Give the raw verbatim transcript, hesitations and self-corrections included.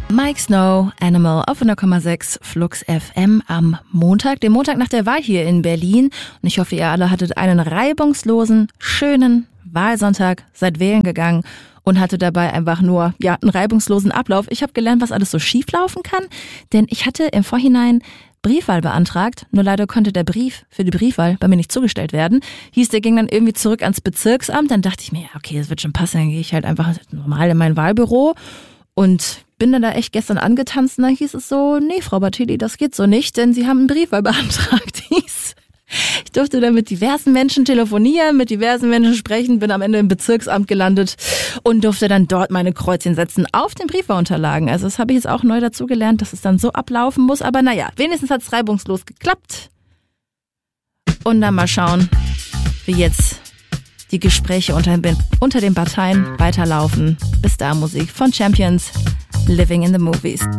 Mike Snow, Animal auf hundert Komma sechs Flux F M am Montag, dem Montag nach der Wahl hier in Berlin. Und ich hoffe, ihr alle hattet einen reibungslosen, schönen Wahlsonntag, seid wählen gegangen und hatte dabei einfach nur ja einen reibungslosen Ablauf. Ich habe gelernt, was alles so schief laufen kann, denn ich hatte im Vorhinein Briefwahl beantragt, nur leider konnte der Brief für die Briefwahl bei mir nicht zugestellt werden. Hieß, der ging dann irgendwie zurück ans Bezirksamt. Dann dachte ich mir, ja, okay, das wird schon passen, dann gehe ich halt einfach normal in mein Wahlbüro und bin dann da echt gestern angetanzt und dann hieß es so, nee, Frau Bartili, das geht so nicht, denn Sie haben einen Briefwahl beantragt. Hieß. Ich durfte dann mit diversen Menschen telefonieren, mit diversen Menschen sprechen, bin am Ende im Bezirksamt gelandet und durfte dann dort meine Kreuzchen setzen auf den Briefwahlunterlagen. Also das habe ich jetzt auch neu dazu gelernt, dass es dann so ablaufen muss. Aber naja, wenigstens hat es reibungslos geklappt. Und dann mal schauen, wie jetzt die Gespräche unter den, unter den Parteien weiterlaufen. Bis da Musik von Champions, Living in the Movies.